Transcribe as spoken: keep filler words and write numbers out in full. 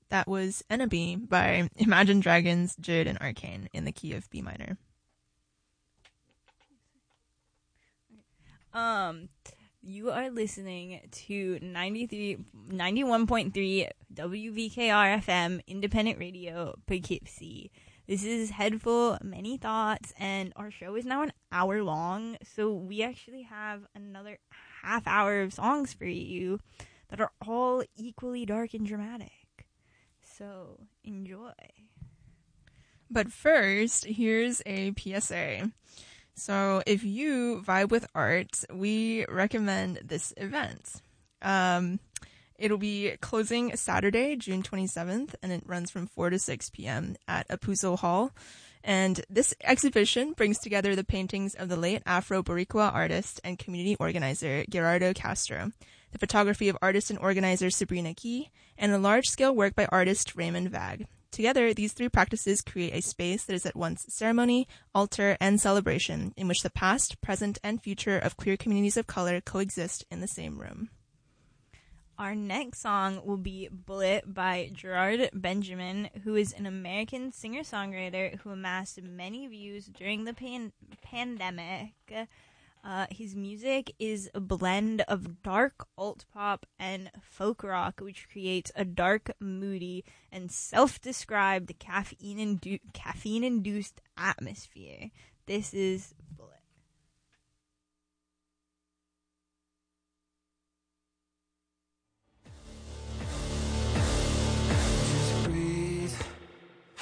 That was Enemy by Imagine Dragons, Jid, and Arcane in the key of B minor. Um, you are listening to ninety-three, ninety-one point three W V K R F M Independent Radio, Poughkeepsie. This is Headful Many Thoughts, and our show is now an hour long, so we actually have another half hour of songs for you that are all equally dark and dramatic. So, enjoy. But first, here's a P S A. So, if you vibe with art, we recommend this event. Um, it'll be closing Saturday, June twenty-seventh, and it runs from four to six p.m. at Apuso Hall. And this exhibition brings together the paintings of the late Afro-Boricua artist and community organizer Gerardo Castro, the photography of artist and organizer Sabrina Key, and a large-scale work by artist Raymond Vag. Together, these three practices create a space that is at once ceremony, altar, and celebration, in which the past, present, and future of queer communities of color coexist in the same room. Our next song will be Bullet by Gerard Benjamin, who is an American singer-songwriter who amassed many views during the pan- pandemic. Uh, his music is a blend of dark alt-pop and folk rock, which creates a dark, moody, and self-described caffeine-indu- caffeine-induced atmosphere. This is Bullet.